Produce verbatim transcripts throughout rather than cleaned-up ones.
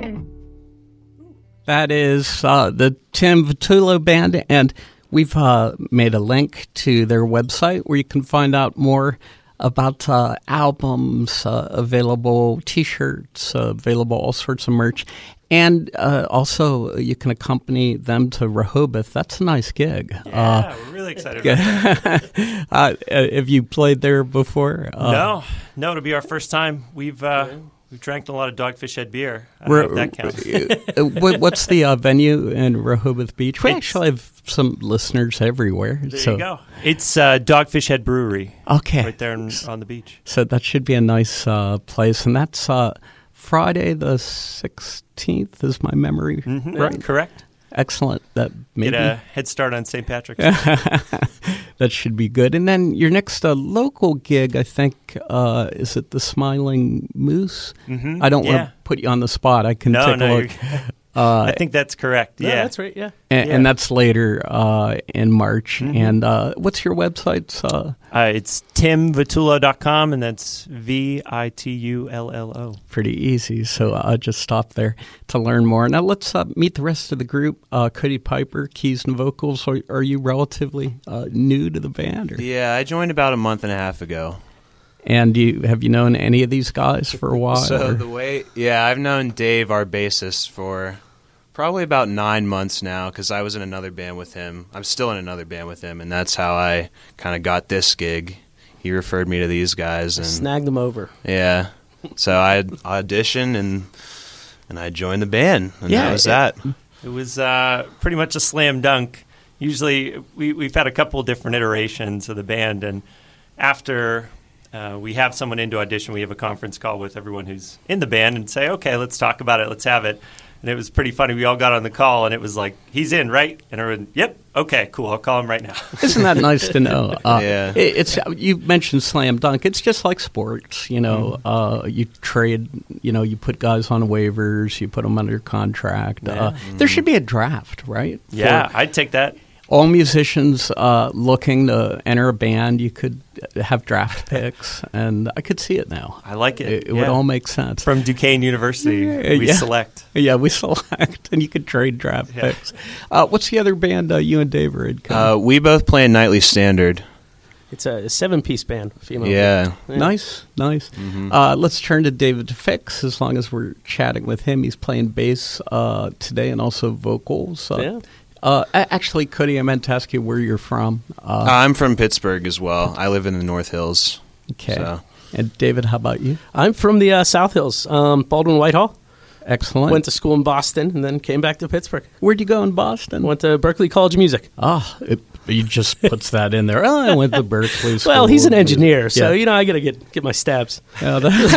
That is uh, the Tim Vitullo Band, and we've uh, made a link to their website where you can find out more about uh, albums, uh, available T-shirts, uh, available all sorts of merch. And uh, also, you can accompany them to Rehoboth. That's a nice gig. Yeah, uh, we're really excited about that. uh, have you played there before? Uh, no, no, it'll be our first time. We've uh, we've drank a lot of Dogfish Head beer. I don't know if that counts. What's the uh, venue in Rehoboth Beach? We it's, actually have some listeners everywhere. There so. you go. It's uh, Dogfish Head Brewery. Okay. Right there in, on the beach. So that should be a nice uh, place. And that's uh, Friday the sixteenth, is my memory mm-hmm. right? Correct. Excellent. That maybe get a head start on Saint Patrick's Day. That should be good. And then your next uh, local gig, I think, uh, is it the Smiling Moose? Mm-hmm. I don't yeah. want to put you on the spot. I can no, take no, a look. Uh, I think that's correct. No, yeah, that's right. Yeah, and, yeah. and that's later uh, in March. Mm-hmm. And uh, what's your website? Uh, uh, it's tim vitullo dot com, and that's V I T U L L O. Pretty easy. So I'll just stop there to learn more. Now let's uh, meet the rest of the group. Uh, Cody Piper, keys and vocals. Are, are you relatively uh, new to the band? Or? Yeah, I joined about a month and a half ago. And you have you known any of these guys for a while? So or? the way, yeah, I've known Dave, our bassist, for probably about nine months now because I was in another band with him. I'm still in another band with him, and that's how I kind of got this gig. He referred me to these guys and snagged them over. Yeah, so I auditioned and and I joined the band, and yeah, that was it, that. It was uh, pretty much a slam dunk. Usually, we we've had a couple different iterations of the band, and after. Uh, we have someone into audition. We have a conference call with everyone who's in the band and say, okay, let's talk about it. Let's have it. And it was pretty funny. We all got on the call, and it was like, he's in, right? And everyone, yep, okay, cool. I'll call him right now. Isn't that nice to know? Uh, yeah. It, it's you mentioned slam dunk. It's just like sports. You know, mm. uh, you trade. You know, you put guys on waivers. You put them under contract. Yeah. Uh, mm. There should be a draft, right? Yeah, I'd take that. All musicians uh, looking to enter a band, you could have draft picks, and I could see it now. I like it. It, it yeah. would all make sense. From Duquesne University, we yeah. select. Yeah, we select, and you could trade draft yeah. picks. Uh, what's the other band uh, you and Dave are in? Uh, we both play in Nightly Standard. It's a seven-piece band, female. Yeah. yeah. Nice, nice. Mm-hmm. Uh, let's turn to David Fix, as long as we're chatting with him. He's playing bass uh, today and also vocals. Uh, yeah. Uh, actually, Cody, I meant to ask you where you're from. Uh, uh, I'm from Pittsburgh as well. I live in the North Hills. Okay. So. And David, how about you? I'm from the uh, South Hills, um, Baldwin Whitehall. Excellent. Went to school in Boston and then came back to Pittsburgh. Where'd you go in Boston? Went to Berklee College of Music. Oh, it, he just puts that in there. Oh, I went to Berklee School. Well, he's an engineer, so, yeah. you know, I got to get get my stabs. Yeah,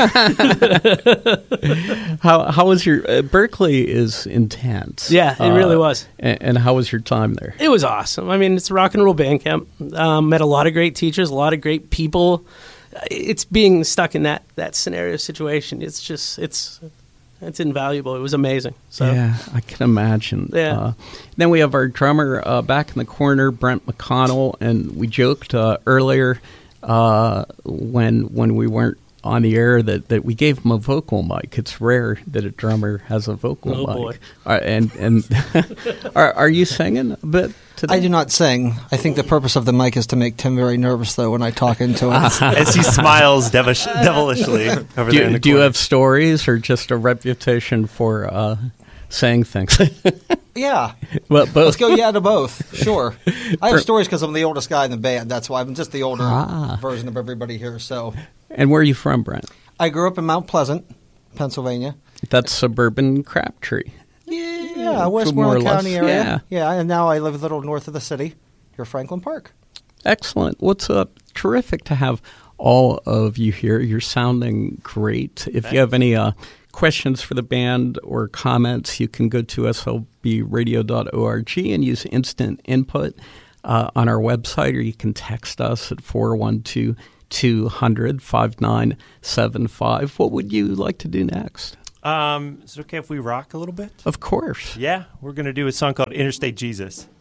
that, how how was your uh, Berklee is intense. Yeah, it uh, really was. And, and how was your time there? It was awesome. I mean, it's a rock and roll band camp. Um, met a lot of great teachers, a lot of great people. It's being stuck in that, that scenario situation. It's just, it's... It's invaluable. It was amazing. So. Yeah, I can imagine. Yeah. Uh, then we have our drummer uh, back in the corner, Brent McConnell, and we joked uh, earlier uh, when when we weren't on the air that, that we gave him a vocal mic. It's rare that a drummer has a vocal oh, mic. Boy. Uh, and and are, are you singing a bit today? I do not sing. I think the purpose of the mic is to make Tim very nervous, though, when I talk into it. As he smiles devish- devilishly over do, there in the Do you corner. have stories or just a reputation for uh, saying things? Yeah. Well, both. Let's go yeah to both. Sure. I have stories because I'm the oldest guy in the band. That's why I'm just the older ah. version of everybody here. So. And where are you from, Brent? I grew up in Mount Pleasant, Pennsylvania. That's suburban Crabtree. Yeah, yeah Westmoreland County less, area. Yeah. yeah, and now I live a little north of the city, here Franklin Park. Excellent. What's up? Terrific to have all of you here. You're sounding great. If you have any uh, questions for the band or comments, you can go to s l b radio dot org and use instant input uh, on our website, or you can text us at four one two, two hundred, five nine seven five. What would you like to do next? Um, is it okay if we rock a little bit? Of course. Yeah, we're going to do a song called Interstate Jesus.